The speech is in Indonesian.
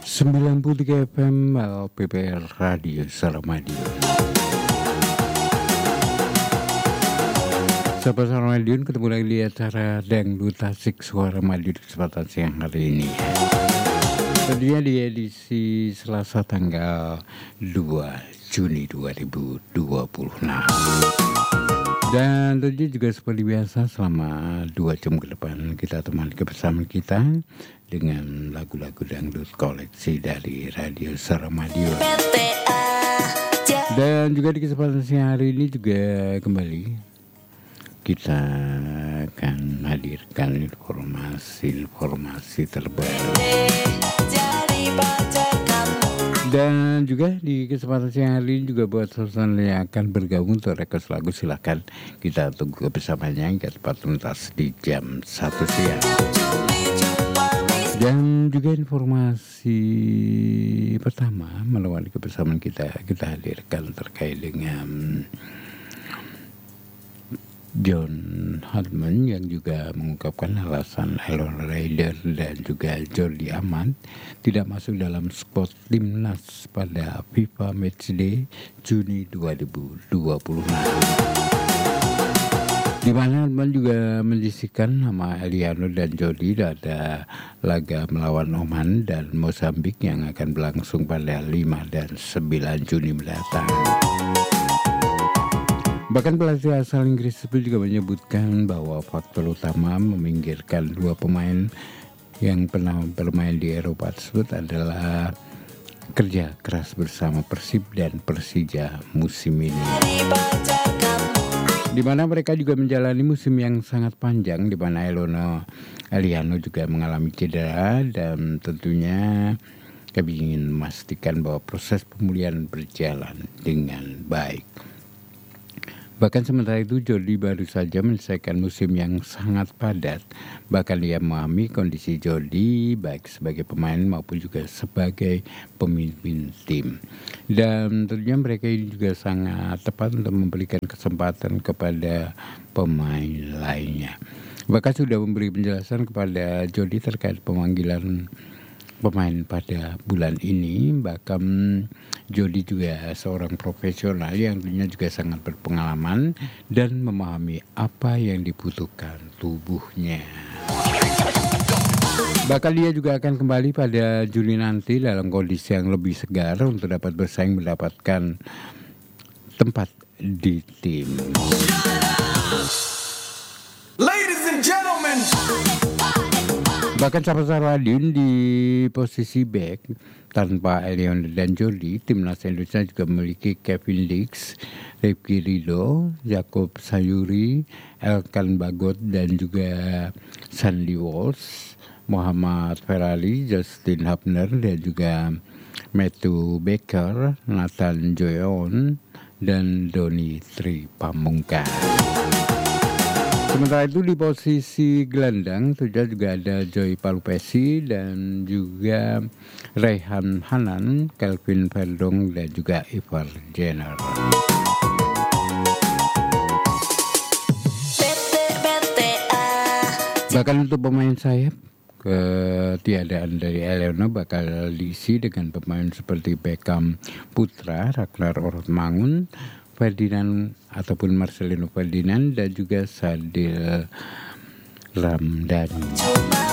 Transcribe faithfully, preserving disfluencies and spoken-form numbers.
sembilan puluh tiga F M L P P R Radio Saramadio. Sahabat Saramadio, ketemu lagi di acara Dangdut Asik Suara Madiun kesempatan siang hari ini. Tadinya di edisi Selasa tanggal dua Juni dua ribu dua puluh enam. Dan tentunya juga seperti biasa selama dua jam ke depan kita temani kebersamaan kita dengan lagu-lagu dangdut koleksi dari Radio Saramadio. Dan juga di kesempatan siang hari ini juga kembali kita akan hadirkan informasi-informasi terbaru. Dan juga di kesempatan siang hari ini juga buat saudara yang akan bergabung untuk request lagu, silakan kita tunggu kebersamaannya hingga tepat tuntas di jam satu siang. Dan juga informasi pertama melalui kebersamaan kita kita hadirkan terkait dengan John Hartman yang juga mengungkapkan alasan Elon Rider dan juga Jordi Amat tidak masuk dalam skuad timnas pada FIFA Matchday Juni dua ribu dua puluh enam. Di mana Hartman juga mendisikan nama Eliano dan Jordi ada laga melawan Oman dan Mozambik yang akan berlangsung pada lima dan sembilan Juni mendatang. Bahkan pelatih asal Inggris tersebut juga menyebutkan bahwa faktor utama meminggirkan dua pemain yang pernah bermain di Eropa tersebut adalah kerja keras bersama Persib dan Persija musim ini. Di mana mereka juga menjalani musim yang sangat panjang, di mana Elono Eliano juga mengalami cedera dan tentunya kami ingin memastikan bahwa proses pemulihan berjalan dengan baik. Bahkan sementara itu Jordi baru saja menyelesaikan musim yang sangat padat. Bahkan dia memahami kondisi Jordi baik sebagai pemain maupun juga sebagai pemimpin tim. Dan tentunya mereka ini juga sangat tepat untuk memberikan kesempatan kepada pemain lainnya. Bahkan sudah memberi penjelasan kepada Jordi terkait pemanggilan pemain pada bulan ini. Bahkan Jordi juga seorang profesional yang tentunya juga sangat berpengalaman dan memahami apa yang dibutuhkan tubuhnya. Bahkan dia juga akan kembali pada Juni nanti dalam kondisi yang lebih segar untuk dapat bersaing mendapatkan tempat di tim. Ladies and gentlemen, bahkan sahabat-sahabat Madiun di posisi back tanpa Elion dan Jordi, timnas Indonesia juga memiliki Kevin Dix, Rifki Ridho, Jacob Sayuri, Elkan Bagot dan juga Sandy Walsh, Muhammad Ferrari, Justin Hubner dan juga Matthew Baker, Nathan Joyon dan Doni Tri Pamungkas. Sementara itu di posisi gelandang juga ada Joy Palupesi dan juga Raihan Hanan, Kelvin Verdong dan juga Ivar Jenner. Bahkan untuk pemain sayap, ketiadaan dari Eleno bakal diisi dengan pemain seperti Beckham Putra, Ragnar Orotmangun, Ferdinand ataupun Marcelino Ferdinand dan juga Sadil Ramdhani.